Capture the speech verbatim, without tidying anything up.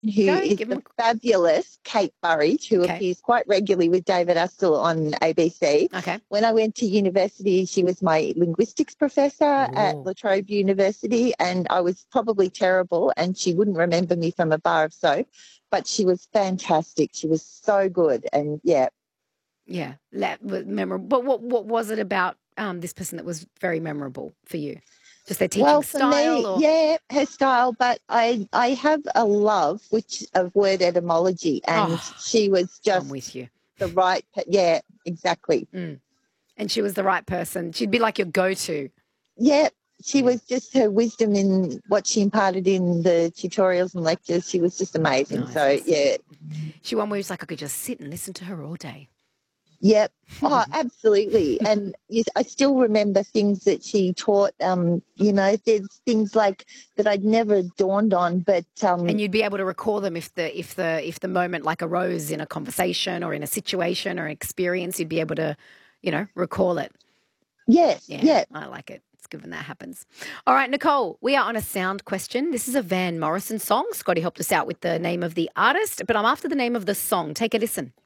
who Go, is give the him fabulous Kate Burridge, who Okay. appears quite regularly with David Astle on A B C. a... Okay. When I went to university, she was my linguistics professor at Ooh. La Trobe University, and I was probably terrible, and she wouldn't remember me from a bar of soap, but she was fantastic. She was so good, and yeah. Yeah, that was memorable. But what, what was it about um, this person that was very memorable for you? Just their teaching Well, for style me, or... yeah, her style, but I I have a love which of word etymology, and Oh, she was I'm with just you. the right, pe- yeah, exactly. Mm. And she was the right person. She'd be like your go-to. Yeah, she Yeah. was just her wisdom in what she imparted in the tutorials and lectures. She was just amazing. Nice. So, yeah, She one where it's like I could just sit and listen to her all day. yep. Oh, absolutely. And yes, I still remember things that she taught. Um, you know, there's things like that I'd never dawned on, but um, And you'd be able to recall them if the if the if the moment like arose in a conversation or in a situation or experience, you'd be able to, you know, recall it. yes, Yeah, yeah. I like it. It's good when that happens. All right, Nicole, we are on a sound question. This is a Van Morrison song. Scotty helped us out with the name of the artist, but I'm after the name of the song. Take a listen.